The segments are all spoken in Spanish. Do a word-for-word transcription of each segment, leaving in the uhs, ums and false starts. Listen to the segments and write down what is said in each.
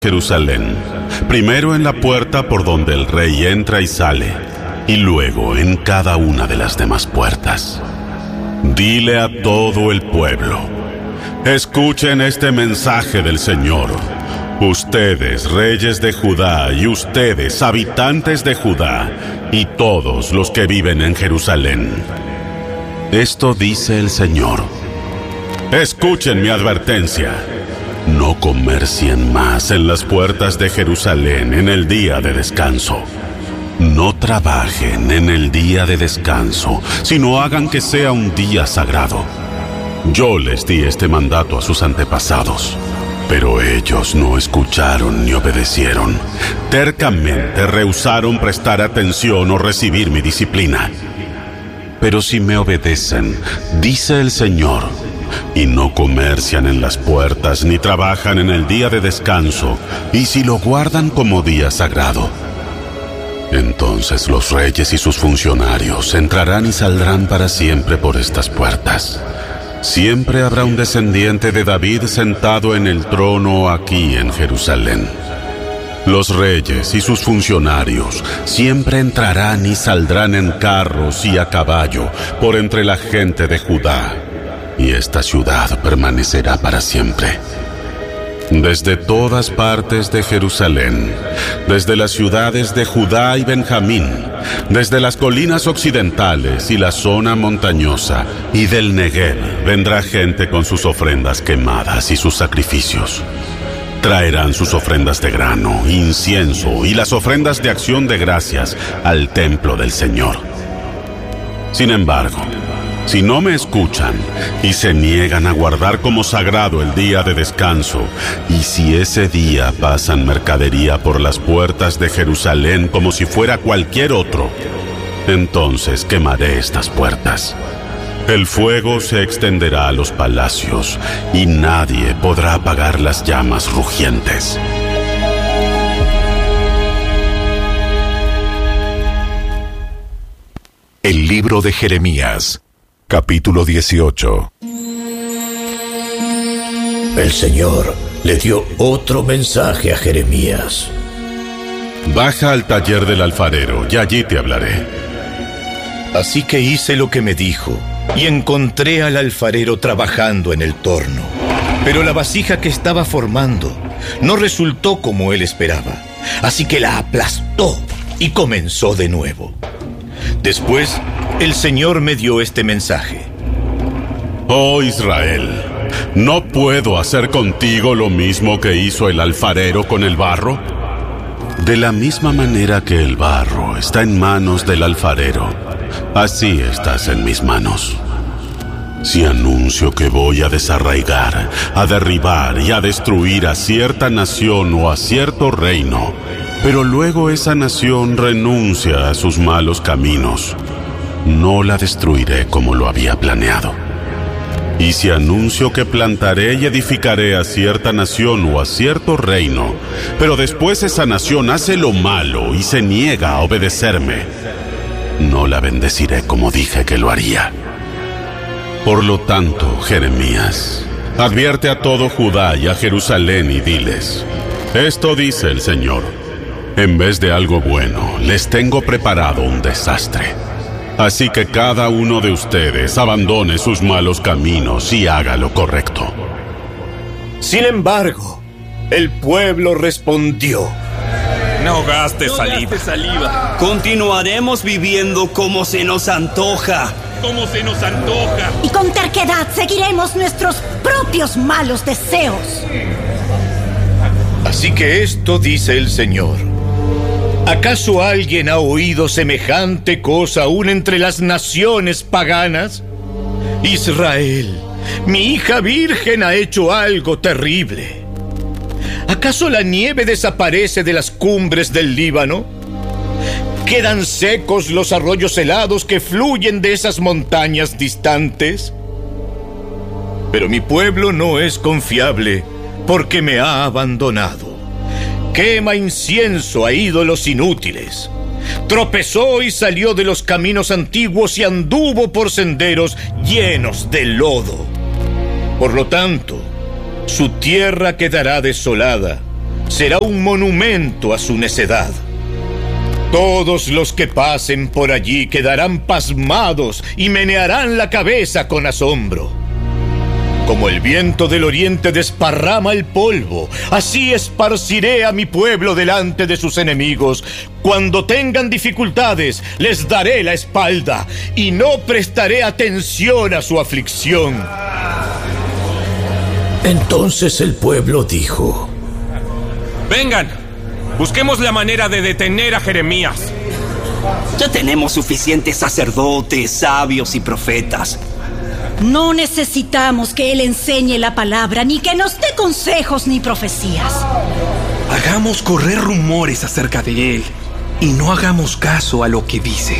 Jerusalén, primero en la puerta por donde el rey entra y sale, y luego en cada una de las demás puertas. Dile a todo el pueblo: escuchen este mensaje del Señor. Ustedes, reyes de Judá, y ustedes, habitantes de Judá, y todos los que viven en Jerusalén. Esto dice el Señor: escuchen mi advertencia. No comercien más en las puertas de Jerusalén en el día de descanso. No trabajen en el día de descanso, sino hagan que sea un día sagrado. Yo les di este mandato a sus antepasados, pero ellos no escucharon ni obedecieron. Tercamente rehusaron prestar atención o recibir mi disciplina. Pero si me obedecen, dice el Señor, y no comercian en las puertas ni trabajan en el día de descanso, y si lo guardan como día sagrado, entonces los reyes y sus funcionarios entrarán y saldrán para siempre por estas puertas. Siempre habrá un descendiente de David sentado en el trono aquí en Jerusalén. Los reyes y sus funcionarios siempre entrarán y saldrán en carros y a caballo por entre la gente de Judá, y esta ciudad permanecerá para siempre. Desde todas partes de Jerusalén, desde las ciudades de Judá y Benjamín, desde las colinas occidentales y la zona montañosa, y del Negev, vendrá gente con sus ofrendas quemadas y sus sacrificios. Traerán sus ofrendas de grano, incienso y las ofrendas de acción de gracias al templo del Señor. Sin embargo, si no me escuchan y se niegan a guardar como sagrado el día de descanso, y si ese día pasan mercadería por las puertas de Jerusalén como si fuera cualquier otro, entonces quemaré estas puertas. El fuego se extenderá a los palacios y nadie podrá apagar las llamas rugientes. El libro de Jeremías, capítulo dieciocho. El Señor le dio otro mensaje a Jeremías. Baja al taller del alfarero y allí te hablaré. Así que hice lo que me dijo, y encontré al alfarero trabajando en el torno. Pero la vasija que estaba formando no resultó como él esperaba, así que la aplastó y comenzó de nuevo. Después, el Señor me dio este mensaje: Oh Israel, ¿no puedo hacer contigo lo mismo que hizo el alfarero con el barro? De la misma manera que el barro está en manos del alfarero, así estás en mis manos. Si anuncio que voy a desarraigar, a derribar y a destruir a cierta nación o a cierto reino, pero luego esa nación renuncia a sus malos caminos, no la destruiré como lo había planeado. Y si anuncio que plantaré y edificaré a cierta nación o a cierto reino, pero después esa nación hace lo malo y se niega a obedecerme, no la bendeciré como dije que lo haría. Por lo tanto, Jeremías, advierte a todo Judá y a Jerusalén y diles: esto dice el Señor: en vez de algo bueno, les tengo preparado un desastre. Así que cada uno de ustedes abandone sus malos caminos y haga lo correcto. Sin embargo, el pueblo respondió: No gastes no saliva. gastes saliva. Continuaremos viviendo como se nos antoja. Como se nos antoja. Y con terquedad seguiremos nuestros propios malos deseos. Así que esto dice el Señor: ¿acaso alguien ha oído semejante cosa aún entre las naciones paganas? Israel, mi hija virgen, ha hecho algo terrible. ¿Acaso la nieve desaparece de las cumbres del Líbano? ¿Quedan secos los arroyos helados que fluyen de esas montañas distantes? Pero mi pueblo no es confiable porque me ha abandonado. Quema incienso a ídolos inútiles. Tropezó y salió de los caminos antiguos y anduvo por senderos llenos de lodo. Por lo tanto, su tierra quedará desolada, será un monumento a su necedad. Todos los que pasen por allí quedarán pasmados y menearán la cabeza con asombro. Como el viento del oriente desparrama el polvo, así esparciré a mi pueblo delante de sus enemigos. Cuando tengan dificultades, les daré la espalda y no prestaré atención a su aflicción. Entonces el pueblo dijo: vengan, busquemos la manera de detener a Jeremías. Ya tenemos suficientes sacerdotes, sabios y profetas. No necesitamos que él enseñe la palabra, ni que nos dé consejos ni profecías. Hagamos correr rumores acerca de él y no hagamos caso a lo que dice.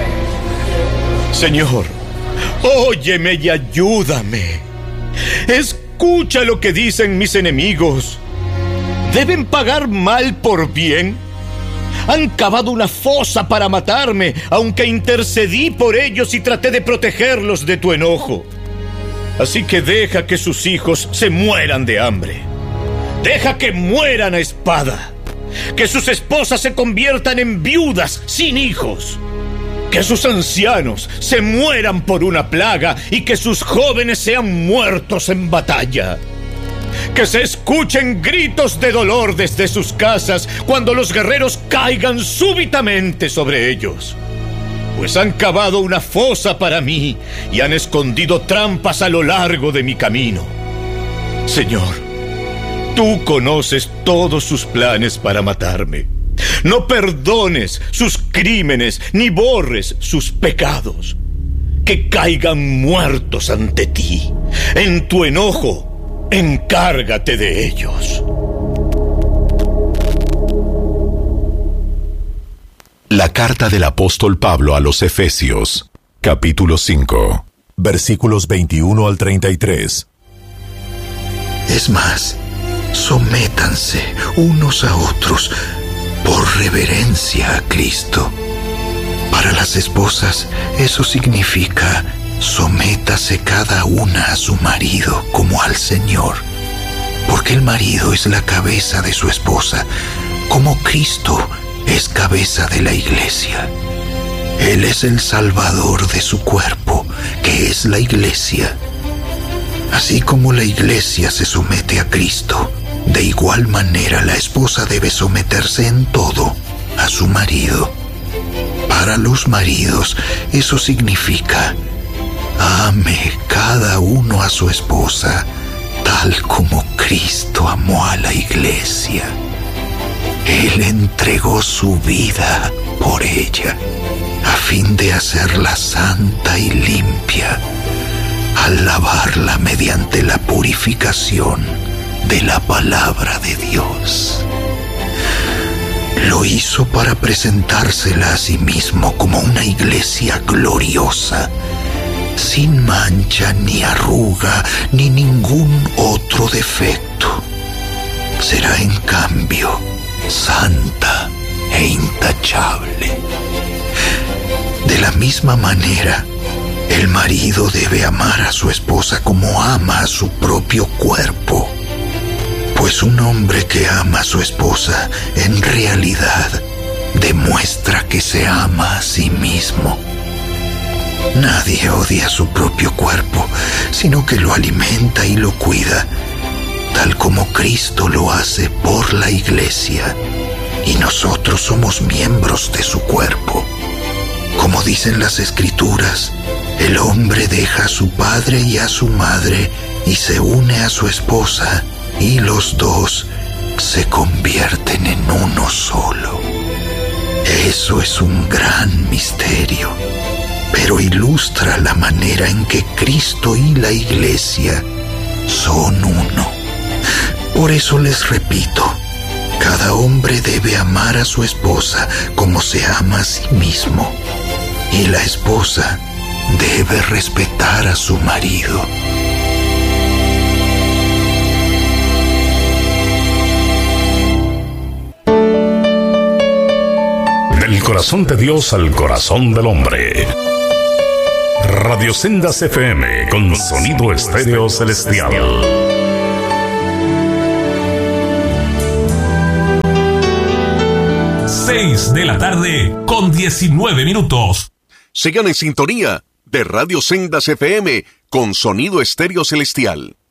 Señor, óyeme y ayúdame. Escucha lo que dicen mis enemigos. ¿Deben pagar mal por bien? Han cavado una fosa para matarme, aunque intercedí por ellos y traté de protegerlos de tu enojo. Así que deja que sus hijos se mueran de hambre. Deja que mueran a espada. Que sus esposas se conviertan en viudas sin hijos. Que sus ancianos se mueran por una plaga y que sus jóvenes sean muertos en batalla. Que se escuchen gritos de dolor desde sus casas cuando los guerreros caigan súbitamente sobre ellos. Pues han cavado una fosa para mí y han escondido trampas a lo largo de mi camino. Señor, tú conoces todos sus planes para matarme. No perdones sus crímenes ni borres sus pecados. Que caigan muertos ante ti. En tu enojo, encárgate de ellos. La carta del apóstol Pablo a los Efesios, capítulo cinco, versículos veintiuno al treinta y tres. Es más, sométanse unos a otros por reverencia a Cristo. Para las esposas, eso significa: sométase cada una a su marido como al Señor, porque el marido es la cabeza de su esposa, como Cristo es cabeza de la iglesia. Él es el salvador de su cuerpo, que es la iglesia. Así como la iglesia se somete a Cristo, de igual manera la esposa debe someterse en todo a su marido. Para los maridos, eso significa: ame cada uno a su esposa, tal como Cristo amó a la iglesia. Él entregó su vida por ella, a fin de hacerla santa y limpia, al lavarla mediante la purificación de la palabra de Dios. Lo hizo para presentársela a sí mismo como una iglesia gloriosa, sin mancha, ni arruga, ni ningún otro defecto. Será en cambio santa e intachable. De la misma manera, el marido debe amar a su esposa como ama a su propio cuerpo. Pues un hombre que ama a su esposa, en realidad, demuestra que se ama a sí mismo. Nadie odia su propio cuerpo, sino que lo alimenta y lo cuida, tal como Cristo lo hace por la iglesia, y nosotros somos miembros de su cuerpo. Como dicen las Escrituras, el hombre deja a su padre y a su madre y se une a su esposa, y los dos se convierten en uno solo. Eso es un gran misterio, pero ilustra la manera en que Cristo y la iglesia son uno. Por eso les repito, cada hombre debe amar a su esposa como se ama a sí mismo, y la esposa debe respetar a su marido. Del corazón de Dios al corazón del hombre. Radio Sendas F M con sonido estéreo celestial. seis de la tarde con diecinueve minutos. Sigan en sintonía de Radio Sendas F M con sonido estéreo celestial.